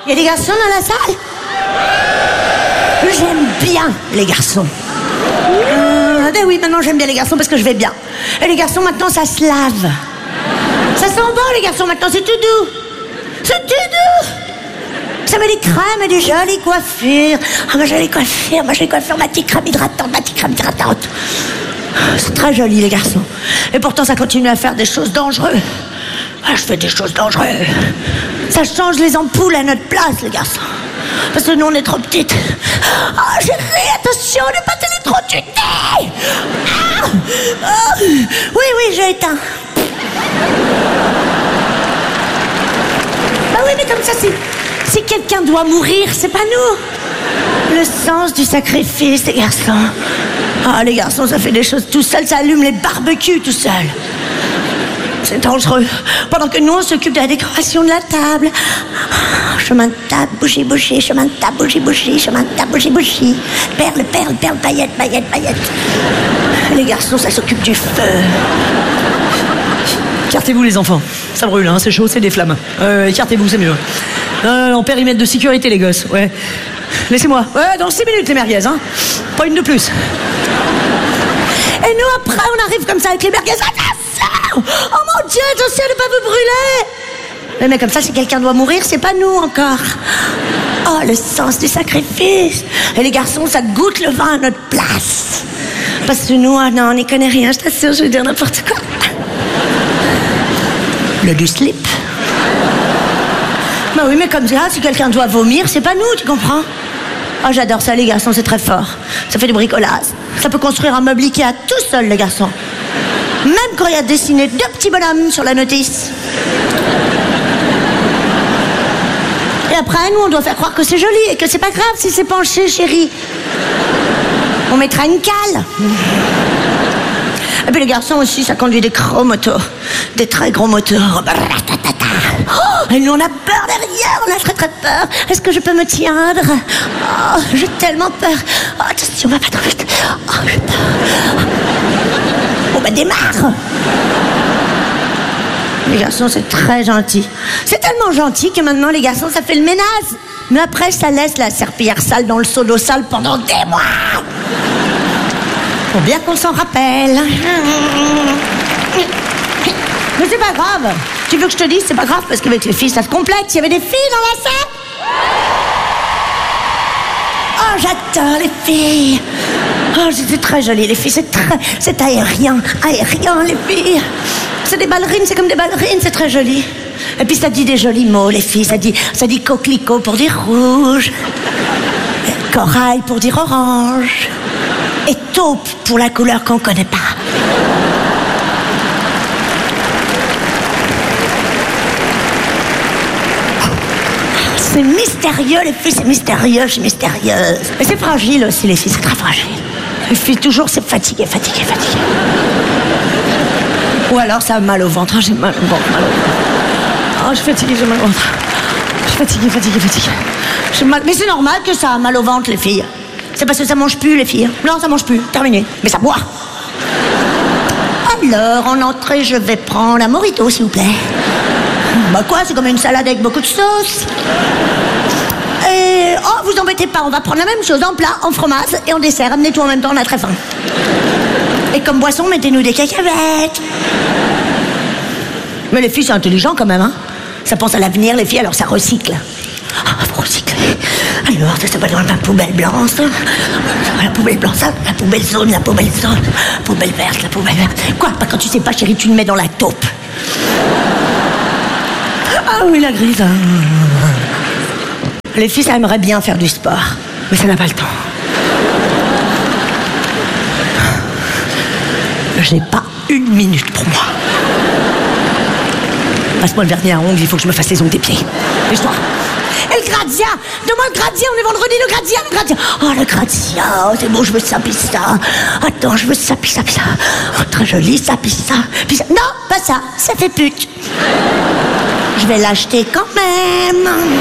Il y a des garçons dans la salle? J'aime bien les garçons. Ben oui, maintenant j'aime bien les garçons parce que je vais bien. Et les garçons, maintenant, ça se lave. Ça sent bon, les garçons, maintenant, c'est tout doux. C'est tout doux. Ça met des crèmes et des jolies coiffures. Ah, ma jolie coiffure, ma petite crème hydratante, C'est très joli, les garçons. Et pourtant, ça continue à faire des choses dangereuses. Ah, je fais des choses dangereuses. Ça change les ampoules à notre place, les garçons. Parce que nous, on est trop petites. Ah, chérie, attention, ne pas t'électrocuter. Oui, j'ai éteint. Bah oui, mais comme ça, si quelqu'un doit mourir, c'est pas nous. Le sens du sacrifice, les garçons. Ah, les garçons, ça fait des choses tout seul, ça allume les barbecues tout seul. C'est dangereux. Pendant que nous, on s'occupe de la décoration de la table. Chemin de table, bougie, chemin de table, bougie, chemin de table, bougie. Perle, paillettes. Les garçons, ça s'occupe du feu. Écartez-vous, les enfants. Ça brûle, hein, c'est chaud, c'est des flammes. Écartez-vous, c'est mieux. En périmètre de sécurité, les gosses, ouais. Laissez-moi. Ouais, dans 6 minutes, les merguez, hein. Pas une de plus. Et nous, après, on arrive comme ça avec les merguez. Attention! Oh mon Dieu, attention de ne pas vous brûler! Mais comme ça, si quelqu'un doit mourir, c'est pas nous encore. Oh, le sens du sacrifice. Et les garçons, ça goûte le vin à notre place. Parce que nous, non, on n'y connaît rien, je t'assure, je vais dire n'importe quoi. Le du slip. Bah oui, mais comme ça, si quelqu'un doit vomir, c'est pas nous, tu comprends? Oh, j'adore ça, les garçons, c'est très fort. Ça fait du bricolage. Ça peut construire un meuble Ikea tout seul, les garçons. Même quand il y a dessiné 2 petits bonhommes sur la notice. Et après, nous, on doit faire croire que c'est joli et que c'est pas grave si c'est penché, chérie. On mettra une cale. Et puis les garçons aussi, ça conduit des gros moteurs. Des très gros moteurs. Oh, et nous, on a peur derrière, on a très très peur. Est-ce que je peux me tiendre? Oh, j'ai tellement peur. Oh, attention, va pas trop vite. Oh, j'ai peur. Bon, bah, démarre. Les garçons, c'est très gentil. C'est tellement gentil que maintenant, les garçons, ça fait le ménage. Mais après, ça laisse la serpillière sale dans le seau d'eau sale pendant des mois. Faut bien qu'on s'en rappelle. Mais c'est pas grave. Tu veux que je te dise, c'est pas grave, parce qu'avec les filles, ça se complète. Il y avait des filles dans la salle. Oh, j'adore les filles. Oh, c'est très joli, les filles. C'est aérien, les filles. C'est des ballerines, c'est comme des ballerines, c'est très joli. Et puis ça dit des jolis mots, les filles. Ça dit coquelicot pour dire rouge. Corail pour dire orange. Et taupe pour la couleur qu'on connaît pas. C'est mystérieux, les filles, c'est mystérieuse. Mais c'est fragile aussi, les filles, c'est très fragile. Les filles, toujours, c'est fatigué. Ou alors, ça a mal au ventre. J'ai mal au ventre, Oh, je suis fatiguée, j'ai mal au ventre. Je suis fatiguée. J'ai mal... Mais c'est normal que ça a mal au ventre, les filles. C'est parce que ça mange plus, les filles. Non, ça mange plus, terminé. Mais ça boit. Alors, en entrée, je vais prendre un mojito, s'il vous plaît. Bah quoi, c'est comme une salade avec beaucoup de sauce. Et... oh, vous embêtez pas, on va prendre la même chose en plat, en fromage et en dessert. Amenez tout en même temps, on a très faim. Et comme boisson, mettez-nous des cacahuètes. Mais les filles, c'est intelligent quand même, hein. Ça pense à l'avenir, les filles, alors ça recycle. Ah, faut recycler. Alors, ça va dans la poubelle blanche, la poubelle blanche, la poubelle jaune, la poubelle verte, la poubelle verte. Quoi, pas quand tu sais pas, chérie, tu le mets dans la taupe. Ah oui, la grise. Les filles, ça aimerait bien faire du sport, mais ça n'a pas le temps. J'ai pas 1 minute pour moi. Passe-moi le vernis à ongles, il faut que je me fasse les ongles des pieds. Lève-toi. Et le gradient. Donne-moi le gradient, on est vendredi, le gradient. Oh, le gradient, oh, c'est bon, je veux ça, puis ça. Attends, je veux ça, puis ça. Oh, très joli, ça, puis ça. Non, pas ça, ça fait pute. Je vais l'acheter quand même.